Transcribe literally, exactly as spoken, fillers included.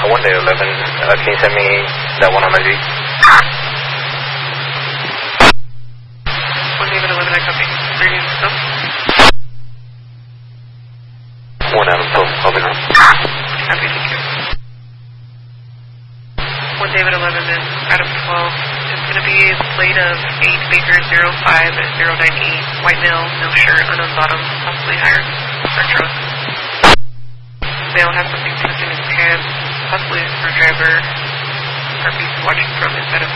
one David eleven, uh, can you send me that one on my Jeep? one David eleven, I copy. Greetings, still? one Adam twelve, I'll be now. Copy, thank you. one David eleven and Adam twelve. It's going to be a plate of eight Baker zero five zero nine eight, white male, no shirt, unknown bottom, possibly higher, retro. Male has something tucked in his pants, possibly a screwdriver, or piece watching from inside of